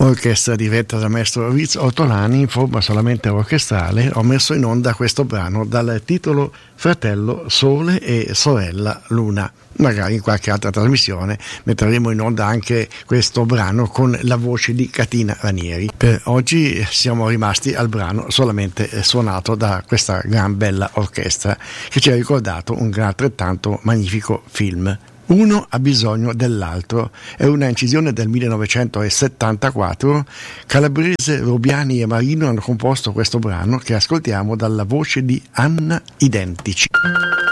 orchestra diretta dal maestro Riz Ortolani in forma solamente orchestrale. Ho messo in onda questo brano dal titolo Fratello Sole e Sorella Luna. Magari in qualche altra trasmissione metteremo in onda anche questo brano con la voce di Catina Ranieri. Per oggi siamo rimasti al brano solamente suonato da questa gran bella orchestra che ci ha ricordato un altrettanto magnifico film. Uno ha bisogno dell'altro è una incisione del 1974. Calabrese, Robiani e Marino hanno composto questo brano che ascoltiamo dalla voce di Anna Identici.